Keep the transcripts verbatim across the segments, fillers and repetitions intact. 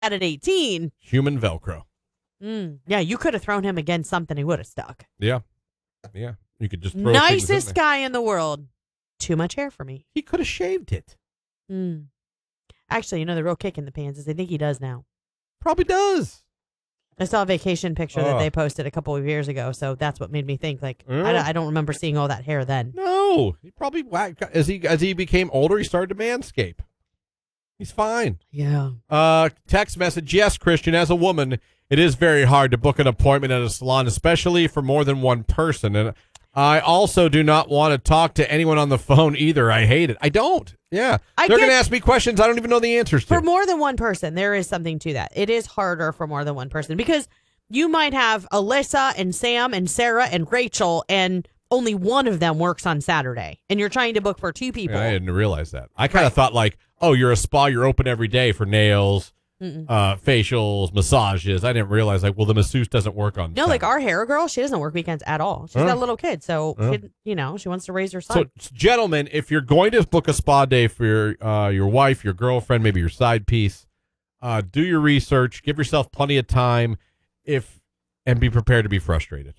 at eighteen. Human Velcro. Mm. Yeah, you could have thrown him against something. He would have stuck. Yeah. Yeah. You could just throw Nicest in guy in the world. Too much hair for me. He could have shaved it. Mm. Actually, you know, the real kick in the pants is I think he does now. Probably does. I saw a vacation picture oh. that they posted a couple of years ago, so that's what made me think, like, mm. I, I don't remember seeing all that hair then. No. He probably, as he, as he became older, he started to manscape. He's fine. Yeah. Uh, text message. Yes, Christian, as a woman, it is very hard to book an appointment at a salon, especially for more than one person. And I also do not want to talk to anyone on the phone either. I hate it. I don't. Yeah. I They're get- going to ask me questions I don't even know the answers to. For more than one person, there is something to that. It is harder for more than one person because you might have Alyssa and Sam and Sarah and Rachel, and only one of them works on Saturday, and you're trying to book for two people. Yeah, I didn't realize that. I kind of thought like, oh, you're a spa, you're open every day for nails, uh, facials, massages. I didn't realize like, well, the masseuse doesn't work on. No, Saturday. like our hair girl, she doesn't work weekends at all. She's Huh? got a little kid, so Huh? she, you know, she wants to raise her son. So, gentlemen, if you're going to book a spa day for your uh, your wife, your girlfriend, maybe your side piece, uh, do your research. Give yourself plenty of time, if and be prepared to be frustrated,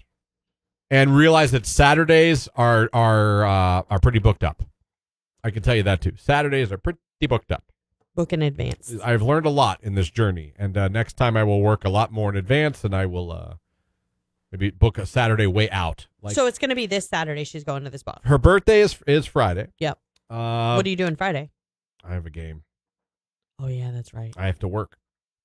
and realize that Saturdays are are uh, are pretty booked up. I can tell you that too. Saturdays are pretty booked up. Book in advance. I've learned a lot in this journey, and uh, next time I will work a lot more in advance, and I will uh, maybe book a Saturday way out. Like So it's going to be this Saturday. She's going to the spa. her birthday is is Friday. Yep. Uh, What are you doing Friday? I have a game. Oh yeah, that's right. I have to work,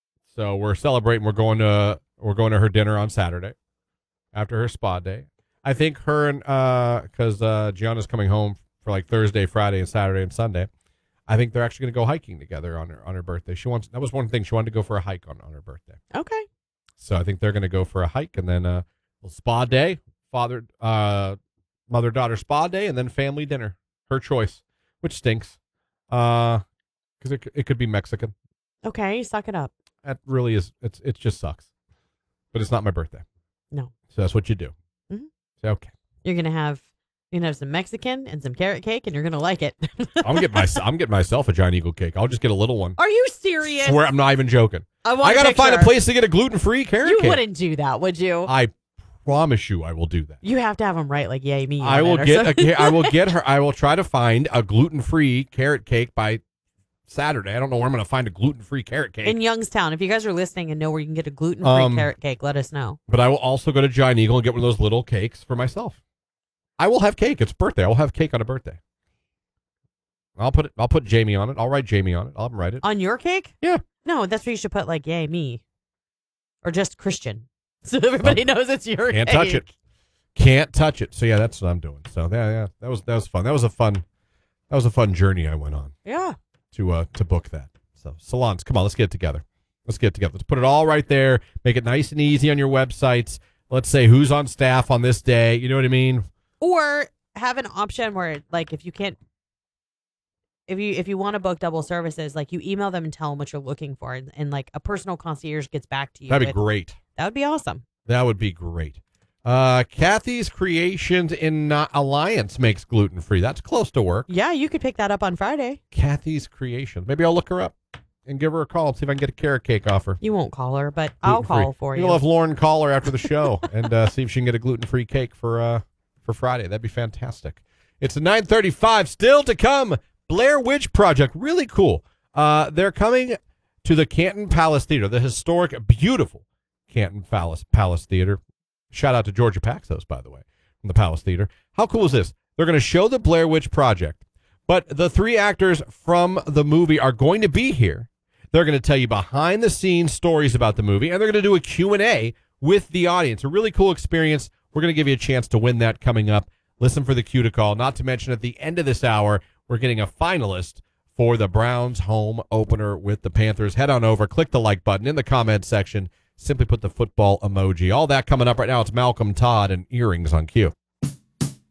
so we're celebrating. We're going to we're going to her dinner on Saturday after her spa day. I think her and uh, because uh, Gianna's coming home for like Thursday, Friday, and Saturday and Sunday. I think they're actually going to go hiking together on her on her birthday. She wants that was one thing she wanted to go for a hike on, on her birthday. Okay. So I think they're going to go for a hike and then uh, a spa day, father, uh, mother daughter spa day, and then family dinner. Her choice, which stinks, because uh, it it could be Mexican. Okay, suck it up. That really is. It's it just sucks, but it's not my birthday. No. So that's what you do. Mm-hmm. So, okay. You're gonna have you're gonna have some Mexican and some carrot cake, and you're gonna like it. I'm getting my I'm getting myself a giant eagle cake. I'll just get a little one. Are you serious? Swear I'm not even joking. I, want I a gotta find a picture. place to get a gluten free carrot You cake. wouldn't do that, would you? I promise you, I will do that. You have to have them right, like yay me. I on will it or get. something. A, I will get her. I will try to find a gluten free carrot cake by Saturday. I don't know where I'm going to find a gluten free carrot cake. In Youngstown. If you guys are listening and know where you can get a gluten free Um, carrot cake, let us know. But I will also go to Giant Eagle and get one of those little cakes for myself. I will have cake. It's birthday. I will have cake on a birthday. I'll put it. I'll put Jamie on it. I'll write Jamie on it. I'll write it. On your cake? Yeah. No, that's where you should put like yay me, or just Christian, so everybody knows it's your Can't cake. touch it. Can't touch it. So yeah, that's what I'm doing. So yeah, yeah, that was that was fun. That was a fun. That was a fun journey I went on Yeah. to uh to book that. So salons, come on, let's get it together. Let's get it together. Let's put it all right there. Make it nice and easy on your websites. Let's say who's on staff on this day. You know what I mean? Or have an option where, like, if you can't, if you if you want to book double services, like you email them and tell them what you're looking for, and, and like a personal concierge gets back to you. That'd be with- great. That would be awesome. That would be great. Uh, Kathy's Creations in uh, Alliance makes gluten free. That's close to work. Yeah, you could pick that up on Friday. Kathy's Creations. Maybe I'll look her up and give her a call. See if I can get a carrot cake off her. You won't call her, but I'll Gluten-free. call for you. We'll have Lauren call her after the show and uh, see if she can get a gluten free cake for uh for Friday. That'd be fantastic. It's a nine thirty-five. Still to come. Blair Witch Project. Really cool. Uh, they're coming to the Canton Palace Theater, the historic, beautiful Canton Palace Palace Theater. Shout out to Georgia Paxos, by the way, from the Palace Theater. How cool is this? They're going to show the Blair Witch Project, but the three actors from the movie are going to be here. They're going to tell you behind-the-scenes stories about the movie, and they're going to do a Q and A with the audience. A really cool experience. We're going to give you a chance to win that coming up. Listen for the cue to call. Not to mention, at the end of this hour, we're getting a finalist for the Browns home opener with the Panthers. Head on over, click the like button in the comments section. Simply put the football emoji. All that coming up right now. It's Malcolm Todd and Earrings on Q.